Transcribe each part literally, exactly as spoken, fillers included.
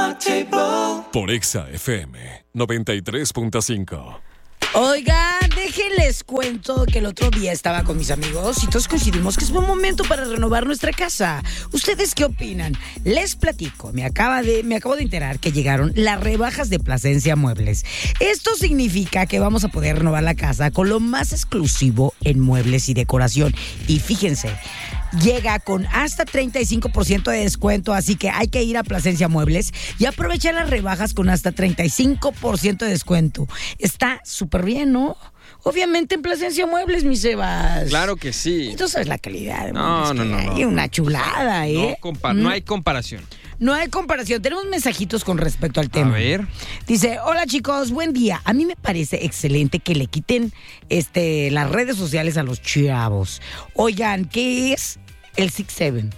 Por Exa F M noventa y tres punto cinco. Oigan, déjenles cuento que el otro día estaba con mis amigos y todos coincidimos que es buen momento para renovar nuestra casa. ¿Ustedes qué opinan? Les platico, me, acaba de, me acabo de enterar que llegaron las rebajas de Plasencia Muebles. Esto significa que vamos a poder renovar la casa con lo más exclusivo en muebles y decoración. Y fíjense, llega con hasta treinta y cinco por ciento de descuento, así que hay que ir a Plasencia Muebles y aprovechar las rebajas con hasta treinta y cinco por ciento de descuento. Está súper bien, ¿no? Obviamente en Plasencia Muebles, mi Sebas. Claro que sí. Tú sabes la calidad. No, no, no, no. Hay una chulada, ¿eh? No, compa- no hay comparación. No hay comparación. Tenemos mensajitos con respecto al tema. A ver. Dice, hola chicos, buen día. A mí me parece excelente que le quiten este, las redes sociales a los chavos. Oigan, ¿qué es el six seven?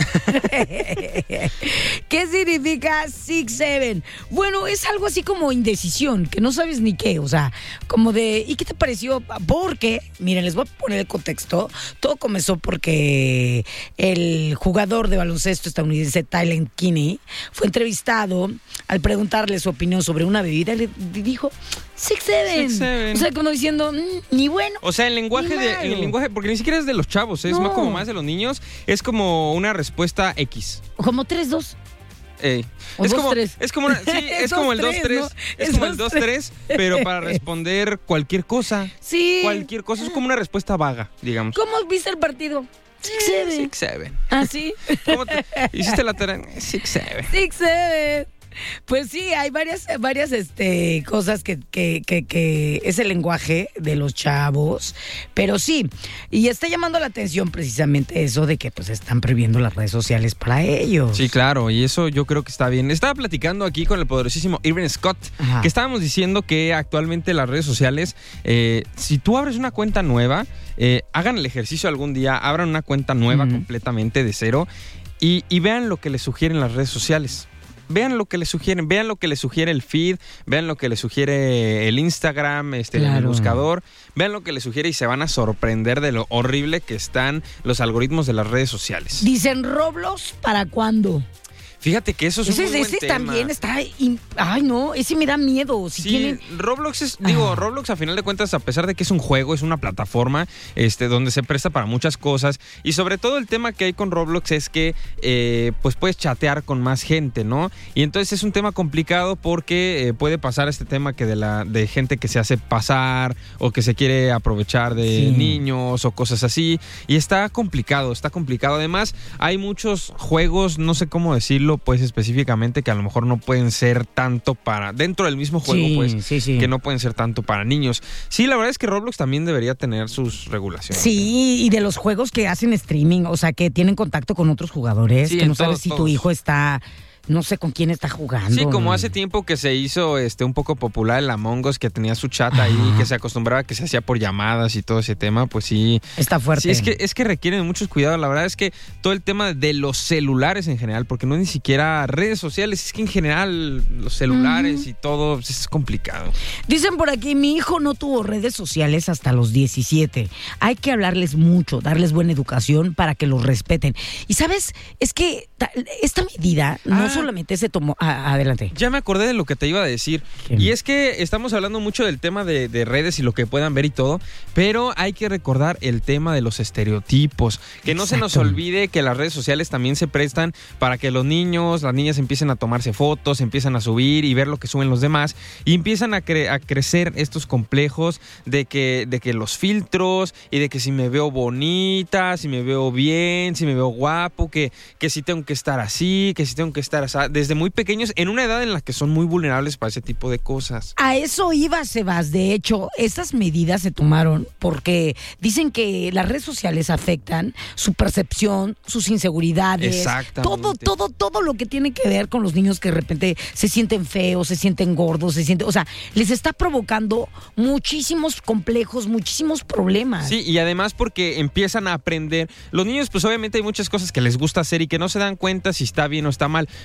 ¿Qué significa six seven? Bueno, es algo así como indecisión, que no sabes ni qué, o sea, como de, ¿y qué te pareció? Porque, miren, les voy a poner el contexto. Todo comenzó porque el jugador de baloncesto estadounidense Tyler Kinney fue entrevistado al preguntarle su opinión sobre una bebida y le dijo six seven. six seven. O sea, como diciendo, mm, ni bueno. O sea, el lenguaje ni de malo. el lenguaje, porque ni siquiera es de los chavos, es No. más como más de los niños, es como una respuesta X. Como tres dos. Ey. O es dos, como tres. es como una, sí, es Es como el dos, dos tres, tres, ¿no? es Es como el dos, dos tres, pero para responder cualquier cosa. Sí. Cualquier cosa es como una respuesta vaga, digamos. ¿Cómo viste el partido? six seven. six seven. ¿Ah, sí? ¿Cómo te, hiciste la tarea? six seven. six seven. Pues sí, hay varias, varias este, cosas que, que, que, que es el lenguaje de los chavos, pero sí, y está llamando la atención precisamente eso de que pues están prohibiendo las redes sociales para ellos. Sí, claro, y eso yo creo que está bien. Estaba platicando aquí con el poderosísimo Irving Scott, Ajá. que estábamos diciendo que actualmente las redes sociales, eh, si tú abres una cuenta nueva, eh, hagan el ejercicio algún día, abran una cuenta nueva Ujú. completamente de cero y, y vean lo que les sugieren las redes sociales. Vean lo que les sugieren, vean lo que les sugiere el feed, vean lo que les sugiere el Instagram, este, Claro. el buscador, vean lo que les sugiere y se van a sorprender de lo horrible que están los algoritmos de las redes sociales. Dicen Roblox, ¿para cuándo? Fíjate que eso es Ese, un muy buen ese tema. también está... in- Ay, no, ese me da miedo. Si Sí, tienen... Roblox es, digo, Ah. Roblox a final de cuentas, a pesar de que es un juego, es una plataforma este, donde se presta para muchas cosas y sobre todo el tema que hay con Roblox es que eh, pues puedes chatear con más gente, ¿no? Y entonces es un tema complicado porque eh, puede pasar este tema que de la de gente que se hace pasar o que se quiere aprovechar de Sí. niños o cosas así y está complicado, está complicado. Además, hay muchos juegos, no sé cómo decirlo, pues específicamente que a lo mejor no pueden ser tanto para dentro del mismo juego, Sí, pues sí, sí. que no pueden ser tanto para niños. Sí, la verdad es que Roblox también debería tener sus regulaciones. Sí, y de los juegos que hacen streaming, o sea, que tienen contacto con otros jugadores, Sí, que en no sabes todos, si tu todos. hijo está, no sé con quién está jugando. Sí, como hace tiempo que se hizo este un poco popular el Among Us, que tenía su chat ahí, Ajá. que se acostumbraba que se hacía por llamadas y todo ese tema, pues sí. Está fuerte. Sí, es que, es que requieren muchos cuidados. La verdad es que todo el tema de los celulares en general, porque no es ni siquiera redes sociales, es que en general los celulares y todo pues, es complicado. Dicen por aquí, mi hijo no tuvo redes sociales hasta los diecisiete. Hay que hablarles mucho, darles buena educación para que los respeten. Y sabes, es que ta- esta medida no Ah. solamente se tomó... ah, adelante. Ya me acordé de lo que te iba a decir. ¿Qué? Y es que estamos hablando mucho del tema de, de redes y lo que puedan ver y todo, pero hay que recordar el tema de los estereotipos. Que no se nos Exacto. olvide que las redes sociales también se prestan para que los niños, las niñas empiecen a tomarse fotos, empiezan a subir y ver lo que suben los demás y empiezan a, cre- a crecer estos complejos de que, de que los filtros y de que si me veo bonita, si me veo bien, si me veo guapo, que, que si tengo que estar así, que si tengo que estar así, desde muy pequeños, en una edad en la que son muy vulnerables para ese tipo de cosas. A eso iba, Sebas. De hecho, estas medidas se tomaron porque dicen que las redes sociales afectan su percepción, sus inseguridades. Exactamente. Todo, todo, todo lo que tiene que ver con los niños que de repente se sienten feos, se sienten gordos, se sienten... O sea, les está provocando muchísimos complejos, muchísimos problemas. Sí, y además porque empiezan a aprender. Los niños, pues obviamente hay muchas cosas que les gusta hacer y que no se dan cuenta si está bien o está mal.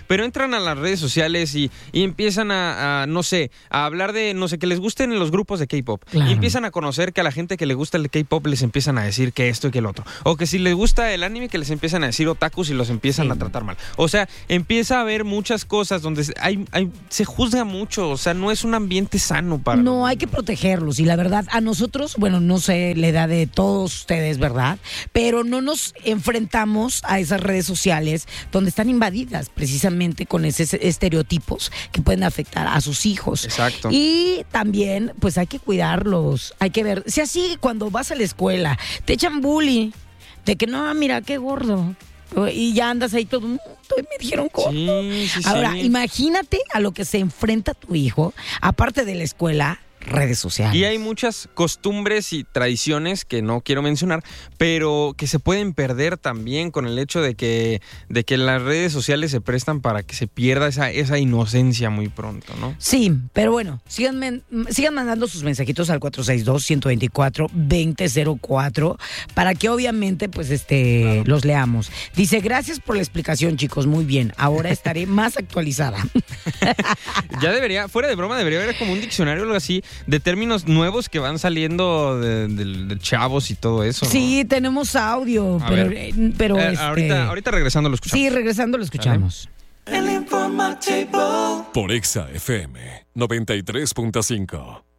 pero entran a las redes sociales y, y empiezan a, a, no sé, a hablar de, no sé, que les gusten los grupos de K-pop. Claro. Y empiezan a conocer que a la gente que le gusta el K-pop les empiezan a decir que esto y que el otro. O que si les gusta el anime, que les empiezan a decir otakus y los empiezan Sí. a tratar mal. O sea, empieza a haber muchas cosas donde hay, hay, se juzga mucho. O sea, no es un ambiente sano para... No, hay que protegerlos y la verdad, a nosotros, bueno, no sé la edad de todos ustedes, ¿verdad? Pero no nos enfrentamos a esas redes sociales donde están invadidas precisamente con esos estereotipos que pueden afectar a sus hijos. Exacto. Y también, pues hay que cuidarlos, hay que ver, si así cuando vas a la escuela te echan bullying, de que no, mira, qué gordo. Y ya andas ahí todo, me dijeron gordo. Sí, sí, Ahora, sí. imagínate a lo que se enfrenta tu hijo, aparte de la escuela, redes sociales. Y hay muchas costumbres y tradiciones que no quiero mencionar, pero que se pueden perder también con el hecho de que, de que las redes sociales se prestan para que se pierda esa, esa inocencia muy pronto, ¿no? Sí, pero bueno, sigan, men- sigan mandando sus mensajitos al cuatro seis dos, uno dos cuatro, dos cero cero cuatro para que obviamente pues este Claro. los leamos. Dice, gracias por la explicación, chicos, muy bien. Ahora estaré más actualizada. Ya debería, fuera de broma, debería haber como un diccionario o algo así de términos nuevos que van saliendo de, de- de chavos y todo eso, ¿no? Sí, tenemos audio, A pero, ver. eh, pero Eh, este, ahorita, ahorita regresando lo escuchamos. sí, regresando lo escuchamos. Por Exa F M noventa y tres punto cinco.